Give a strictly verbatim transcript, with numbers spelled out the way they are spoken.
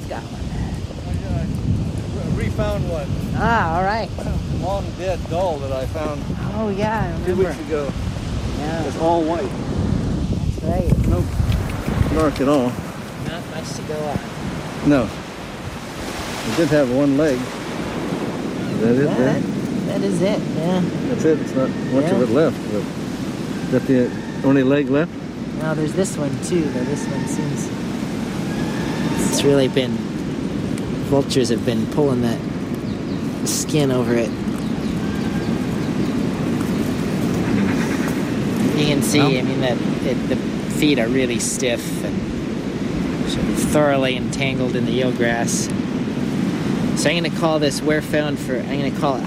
got one. I refound one. Ah, all right. Long dead doll that I found Oh yeah, I two remember. weeks ago. Yeah, It's all white. that's right. Nope. Dark at all. Not much to go on. No. It did have one leg. Is that it Yeah, there? that, that is it. Yeah. That's it. It's not much Yeah. of it left. But is that the only leg left? Now there's this one too, though this one seems it's really been vultures have been pulling that skin over it. You can see, Well, I mean that it, the feet are really stiff and sort of thoroughly entangled in the eelgrass. So I'm going to call this where found for. I'm going to call it